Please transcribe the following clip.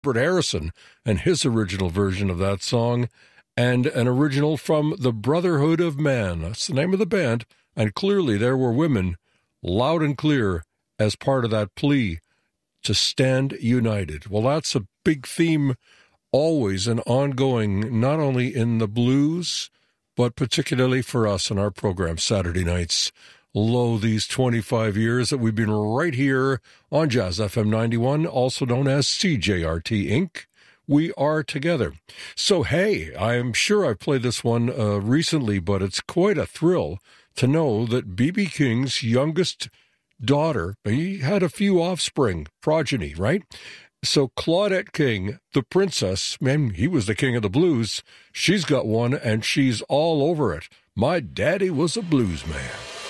Robert Harrison and his original version of that song, and an original from the Brotherhood of Man. That's the name of the band, and clearly there were women loud and clear as part of that plea to stand united. Well, that's a big theme always and ongoing, not only in the blues, but particularly for us in our program Saturday nights. Lo, these 25 years that we've been right here on Jazz FM 91, also known as CJRT Inc., we are together. So, hey, I'm sure I've played this one recently, but it's quite a thrill to know that B.B. King's youngest daughter, he had a few offspring, progeny, right? So Claudette King, the princess, man, he was the king of the blues. She's got one, and she's all over it. My daddy was a blues man.